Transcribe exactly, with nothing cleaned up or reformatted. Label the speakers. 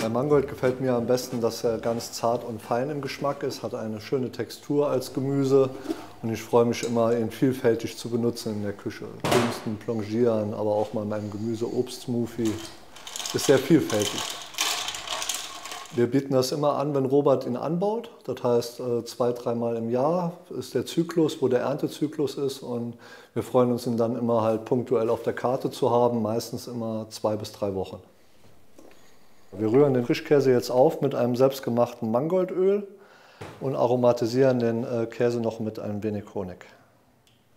Speaker 1: Bei Mangold gefällt mir am besten, dass er ganz zart und fein im Geschmack ist, hat eine schöne Textur als Gemüse und ich freue mich immer, ihn vielfältig zu benutzen in der Küche. Dünsten, plongieren, aber auch mal in einem Gemüse-Obst-Smoothie. Ist sehr vielfältig. Wir bieten das immer an, wenn Robert ihn anbaut. Das heißt, zwei, dreimal im Jahr ist der Zyklus, wo der Erntezyklus ist. Und wir freuen uns, ihn dann immer halt punktuell auf der Karte zu haben, meistens immer zwei bis drei Wochen. Wir rühren den Frischkäse jetzt auf mit einem selbstgemachten Mangoldöl und aromatisieren den Käse noch mit ein wenig Honig.